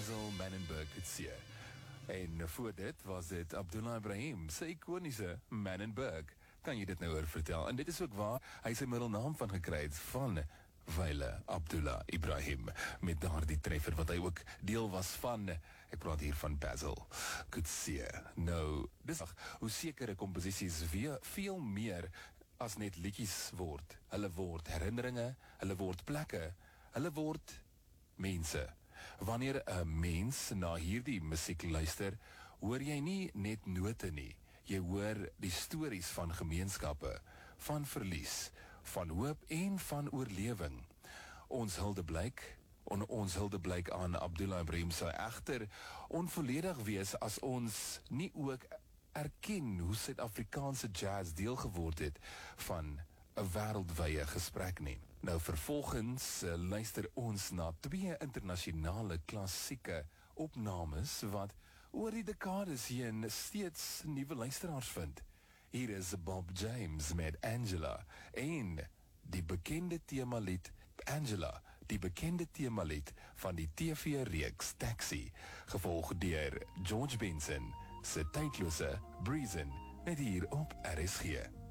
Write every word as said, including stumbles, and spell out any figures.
Basil Manenberg Coetzee. En voor dit was dit Abdullah Ibrahim, sy ikonische Manenberg. Kan jy dit nou oor vertel? En dit is ook waar hy sy middelnaam van gekry het, van Wyle Abdullah Ibrahim, met daardie treffer wat hy ook deel was van, ek praat hier van Basil Coetzee. Nou, dis hoe sekere komposisies weer veel meer as net liedjies word. Hulle word herinneringe, hulle word plekke, hulle word mense. Wanneer 'n mens na hierdie musiek luister, hoor jy nie net note nie. Jy hoor die stories van gemeenskappe, van verlies, van hoop en van oorlewing. Ons hulde blyk, on, ons hulde blyk aan Abdullah Ibrahim sou egter onvolledig wees as ons nie ook erken hoe Suid-Afrikaanse jazz deel geword het van 'n wêreldwye gesprek nie. Nou vervolgens uh, luister ons na twee internasionale klassieke opnames wat oor die dekades heen steeds nuwe luisteraars vind. Hier is Bob James met Angela en die bekende temalied Angela, die bekende temalied van die T V-reeks Taxi, gevolg deur George Benson se tydlose Breezin', net hier op R S G.